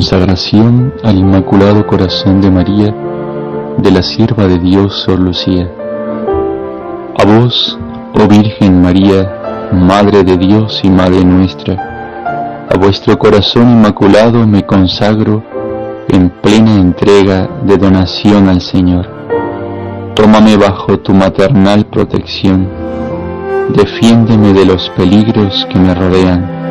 Consagración al Inmaculado Corazón de María, de la Sierva de Dios Sor Lucía. A vos, oh Virgen María, Madre de Dios y Madre nuestra, a vuestro corazón inmaculado me consagro en plena entrega de donación al Señor. Tómame bajo tu maternal protección, defiéndeme de los peligros que me rodean,